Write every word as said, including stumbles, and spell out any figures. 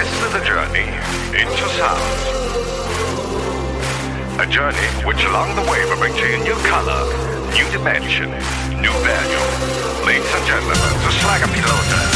This is a journey into sound. A journey which along the way will bring to you new color, new dimension, new value. Ladies and gentlemen, the Slagger Pilote.